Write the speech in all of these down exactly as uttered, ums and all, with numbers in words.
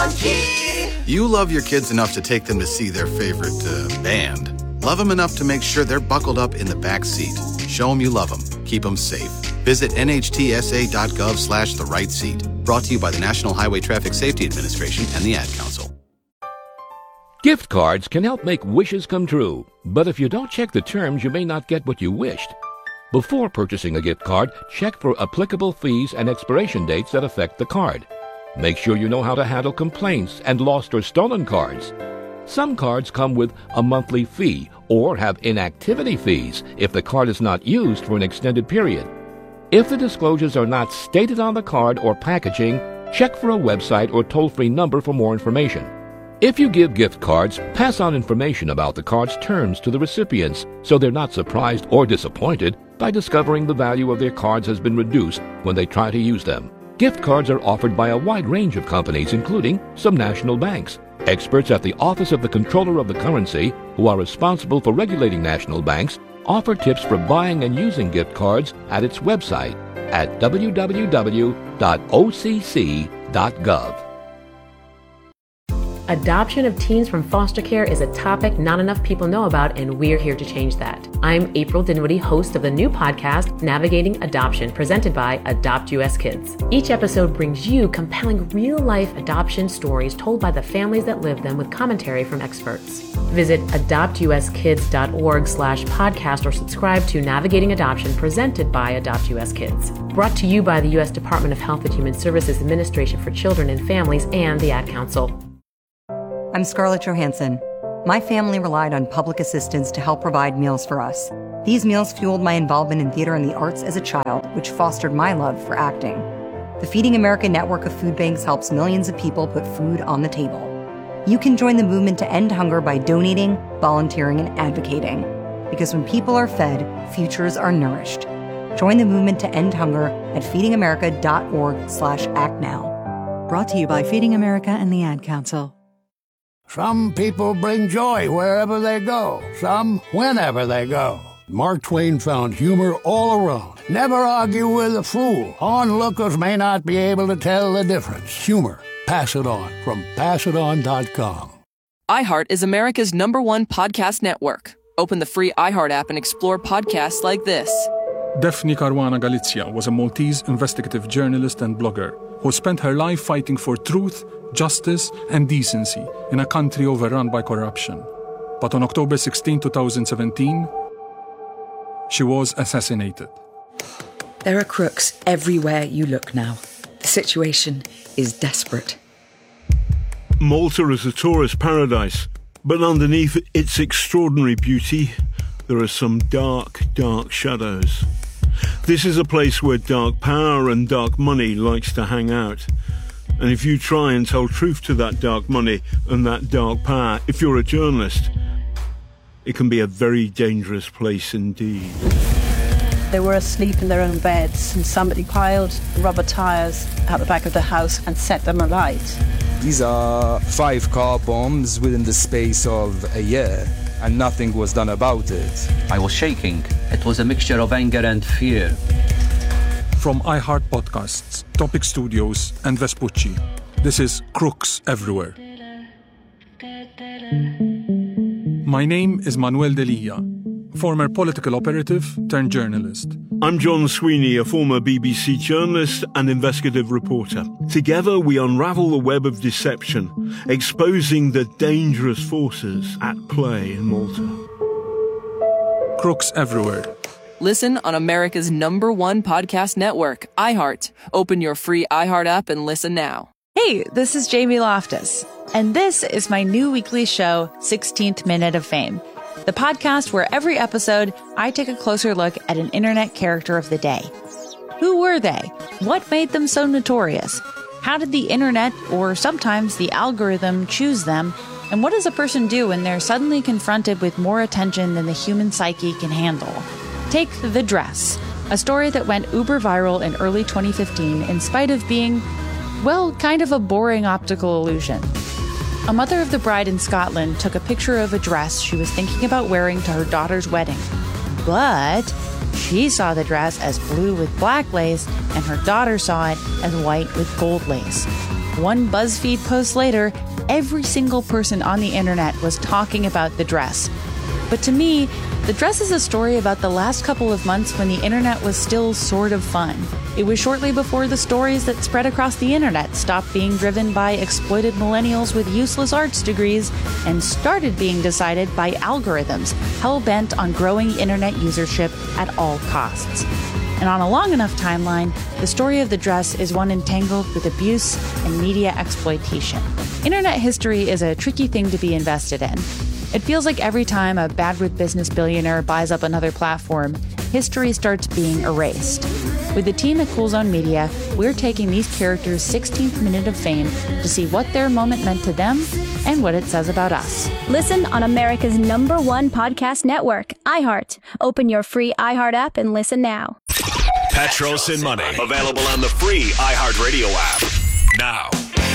key. You love your kids enough to take them to see their favorite uh, band. Love them enough to make sure they're buckled up in the back seat. Show them you love them. Keep them safe. Visit nhtsa.gov slash the right seat. Brought to you by the National Highway Traffic Safety Administration and the Ad Council. Gift cards can help make wishes come true, but if you don't check the terms, you may not get what you wished. Before purchasing a gift card, check for applicable fees and expiration dates that affect the card. Make sure you know how to handle complaints and lost or stolen cards. Some cards come with a monthly fee or have inactivity fees if the card is not used for an extended period. If the disclosures are not stated on the card or packaging, check for a website or toll-free number for more information. If you give gift cards, pass on information about the card's terms to the recipients so they're not surprised or disappointed by discovering the value of their cards has been reduced when they try to use them. Gift cards are offered by a wide range of companies, including some national banks. Experts at the Office of the Comptroller of the Currency, who are responsible for regulating national banks, offer tips for buying and using gift cards at its website at w w w dot o c c dot gov. Adoption of teens from foster care is a topic not enough people know about, and we're here to change that. I'm April Dinwiddie, host of the new podcast, Navigating Adoption, presented by Adopt U S Kids. Each episode brings you compelling real-life adoption stories told by the families that live them with commentary from experts. Visit adoptuskids.org slash podcast or subscribe to Navigating Adoption, presented by Adopt U S Kids. Brought to you by the U S Department of Health and Human Services Administration for Children and Families and the Ad Council. I'm Scarlett Johansson. My family relied on public assistance to help provide meals for us. These meals fueled my involvement in theater and the arts as a child, which fostered my love for acting. The Feeding America network of food banks helps millions of people put food on the table. You can join the movement to end hunger by donating, volunteering, and advocating. Because when people are fed, futures are nourished. Join the movement to end hunger at feedingamerica.org slash act now. Brought to you by Feeding America and the Ad Council. Some people bring joy wherever they go, some whenever they go. Mark Twain found humor all around. Never argue with a fool. Onlookers may not be able to tell the difference. Humor. Pass it on from pass it on dot com. iHeart is America's number one podcast network. Open the free iHeart app and explore podcasts like this. Daphne Caruana Galizia was a Maltese investigative journalist and blogger who spent her life fighting for truth, justice, and decency in a country overrun by corruption. But on October sixteenth, twenty seventeen, she was assassinated. There are crooks everywhere you look now. The situation is desperate. Malta is a tourist paradise, but underneath its extraordinary beauty, there are some dark, dark shadows. This is a place where dark power and dark money likes to hang out. And if you try and tell truth to that dark money and that dark power, if you're a journalist, it can be a very dangerous place indeed. They were asleep in their own beds and somebody piled rubber tyres out the back of the house and set them alight. These are five car bombs within the space of a year, and nothing was done about it. I was shaking. It was a mixture of anger and fear. From iHeart Podcasts, Topic Studios, and Vespucci, this is Crooks Everywhere. My name is Manuel Delia, former political operative turned journalist. I'm John Sweeney, a former B B C journalist and investigative reporter. Together we unravel the web of deception, exposing the dangerous forces at play in Malta. Crooks Everywhere. Listen on America's number one podcast network, iHeart. Open your free iHeart app and listen now. Hey, this is Jamie Loftus, and this is my new weekly show, sixteenth Minute of Fame, the podcast where every episode I take a closer look at an internet character of the day. Who were they? What made them so notorious? How did the internet, or sometimes the algorithm, choose them? And what does a person do when they're suddenly confronted with more attention than the human psyche can handle? Take The Dress, a story that went uber viral in early twenty fifteen in spite of being, well, kind of a boring optical illusion. A mother of the bride in Scotland took a picture of a dress she was thinking about wearing to her daughter's wedding. But she saw the dress as blue with black lace, and her daughter saw it as white with gold lace. One BuzzFeed post later, every single person on the internet was talking about the dress. But to me, the dress is a story about the last couple of months when the internet was still sort of fun. It was shortly before the stories that spread across the internet stopped being driven by exploited millennials with useless arts degrees and started being decided by algorithms hell-bent on growing internet usership at all costs. And on a long enough timeline, the story of the dress is one entangled with abuse and media exploitation. Internet history is a tricky thing to be invested in. It feels like every time a bad with business billionaire buys up another platform, history starts being erased. With the team at Cool Zone Media, we're taking these characters' sixteenth minute of fame to see what their moment meant to them and what it says about us. Listen on America's number one podcast network, iHeart. Open your free iHeart app and listen now. Petros and Money, available on the free iHeartRadio app. Now.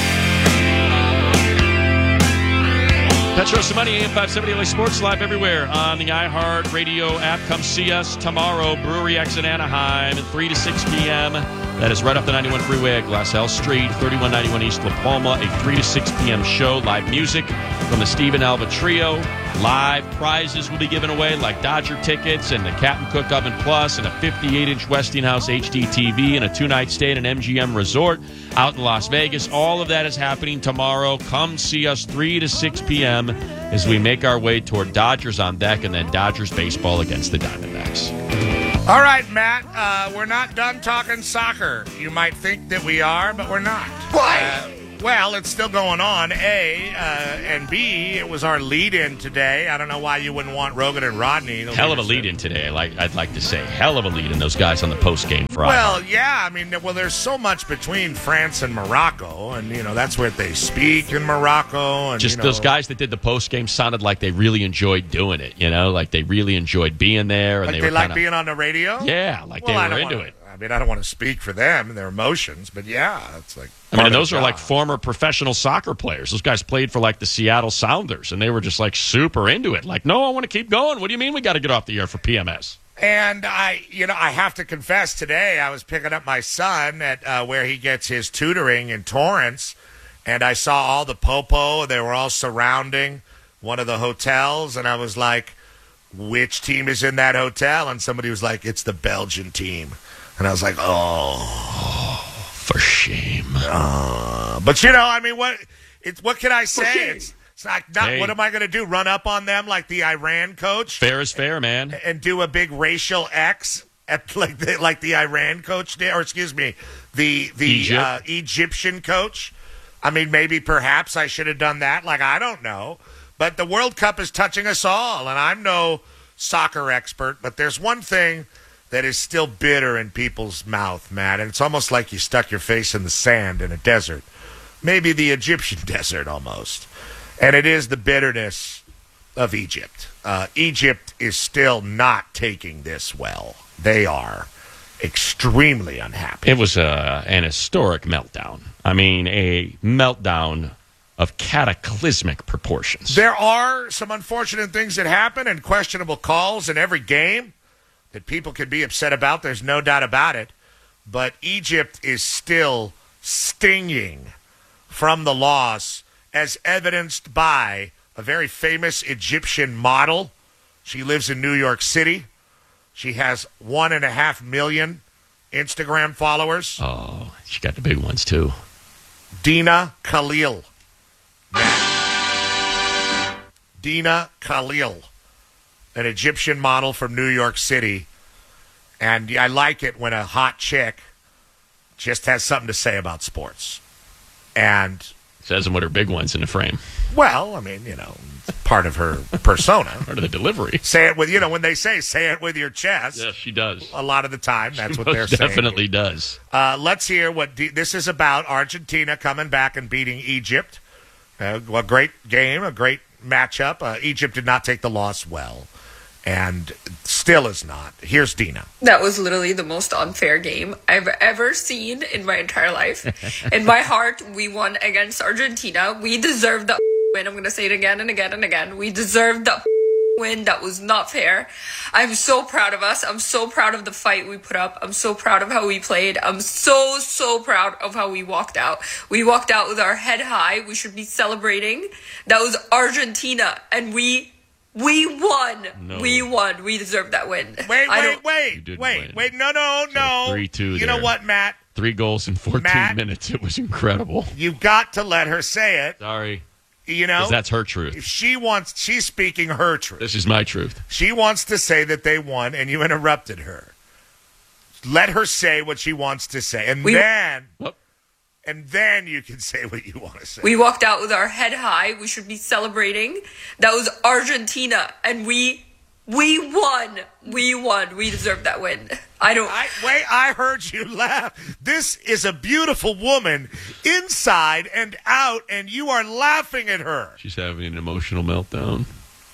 Petros and Money, A M five seventy L A Sports, live everywhere on the iHeartRadio app. Come see us tomorrow, Brewery X in Anaheim, three to six p.m. That is right off the ninety-one freeway at Glassell Street, thirty-one ninety-one East La Palma. A three to six p.m. show, live music from the Stephen Alva Trio. Live prizes will be given away, like Dodger tickets and the Captain Cook Oven Plus and a fifty-eight inch Westinghouse H D T V and a two-night stay at an M G M resort out in Las Vegas. All of that is happening tomorrow. Come see us three to six p.m. as we make our way toward Dodgers on deck and then Dodgers baseball against the Diamondbacks. All right, Matt, uh, we're not done talking soccer. You might think that we are, but we're not. Why? Uh, well, it's still going on, A, uh, and B, it was our lead-in today. I don't know why you wouldn't want Rogan and Rodney. Hell of a lead-in today, like I'd like to say. Hell of a lead-in, those guys on the post-game Friday. Well, yeah, I mean, well, there's so much between France and Morocco, and, you know, that's what they speak in Morocco. And Just you know, those guys that did the post-game sounded like they really enjoyed doing it, you know? Like they really enjoyed being there. And like they, they were like kinda, being on the radio? Yeah, like well, they I were don't into wanna, it. I mean, I don't want to speak for them and their emotions, but yeah, it's like... I mean, those are like former professional soccer players. Those guys played for like the Seattle Sounders, and they were just like super into it. Like, no, I want to keep going. What do you mean we got to get off the air for P M S? And I, you know, I have to confess today, I was picking up my son at uh, where he gets his tutoring in Torrance, and I saw all the popo. They were all surrounding one of the hotels, and I was like, which team is in that hotel? And somebody was like, it's the Belgian team. And I was like, oh, for shame. Uh, but, you know, I mean, what it's what can I say? It's, it's like, not, Hey. what am I going to do, run up on them like the Iran coach? Fair is fair, man. And, and do a big racial X at like the, like the Iran coach did? Or, excuse me, the, the Egypt. uh, Egyptian coach? I mean, maybe perhaps I should have done that. Like, I don't know. But the World Cup is touching us all, and I'm no soccer expert, but there's one thing that is still bitter in people's mouth, Matt, and it's almost like you stuck your face in the sand in a desert. Maybe the Egyptian desert almost. And it is the bitterness of Egypt. Uh, Egypt is still not taking this well. They are extremely unhappy. It was uh, an historic meltdown. I mean, a meltdown of cataclysmic proportions. There are some unfortunate things that happen and questionable calls in every game that people could be upset about. There's no doubt about it. But Egypt is still stinging from the loss, as evidenced by a very famous Egyptian model. She lives in New York City. She has one and a half million Instagram followers. Oh, she got the big ones, too. Dina Khalil. Dina Khalil, an Egyptian model from New York City. And I like it when a hot chick just has something to say about sports. And says them with her big ones in the frame. Well, I mean, you know, it's part of her persona. Part of the delivery. Say it with, you know, when they say, say it with your chest. Yes, she does. A lot of the time, that's she what most they're saying. definitely does. Uh, let's hear what D- this is about. Argentina coming back and beating Egypt. Uh, a great game, a great matchup. Uh, Egypt did not take the loss well, and still is not. Here's Dina. That was literally the most unfair game I've ever seen in my entire life. In my heart, we won against Argentina. We deserved the win. I'm going to say it again and again and again. We deserved the win. That was not fair. I'm so proud of us. I'm so proud of the fight we put up. I'm so proud of how we played. I'm so, so proud of how we walked out. We walked out with our head high. We should be celebrating. That was Argentina, and we we won. No. We won. We deserved that win. Wait, I wait, don't- wait, wait, win. wait. No, no, no. three two You there. know what, Matt? Three goals in fourteen Matt? minutes. It was incredible. You've got to let her say it. Sorry. You know? 'Cause that's her truth. She wants, she's speaking her truth. This is my truth. She wants to say that they won, and you interrupted her. Let her say what she wants to say, and We- then, Oh. and then you can say what you want to say. We walked out with our head high. We should be celebrating. That was Argentina, and we we won. We won. We deserved that win. I don't. I, wait, I heard you laugh. This is a beautiful woman inside and out, and you are laughing at her. She's having an emotional meltdown.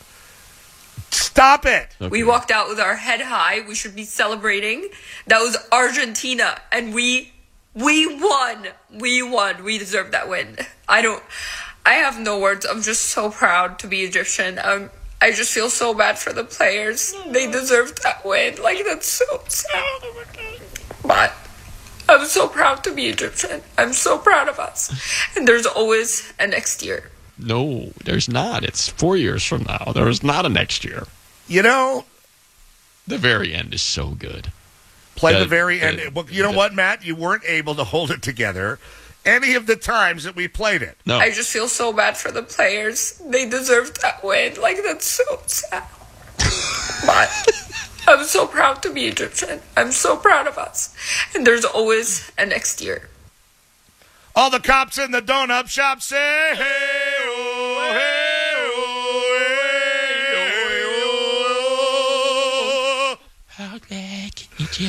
Stop it. Okay. We walked out with our head high. We should be celebrating. That was Argentina, and we we won. We won. We deserved that win. I don't. I have no words. I'm just so proud to be Egyptian. Um, I just feel so bad for the players. They deserved that win. Like, that's so sad. But I'm so proud to be Egyptian. I'm so proud of us. And there's always a next year. No, there's not. It's four years from now. There is not a next year. You know, the very end is so good. Play the, The- very the- end. Well, you know the- what, Matt? You weren't able to hold it together any of the times that we played it. No. I just feel so bad for the players. They deserved that win. Like, that's so sad. But I'm so proud to be Egyptian. I'm so proud of us. And there's always a next year. All the cops in the donut shop say, hey.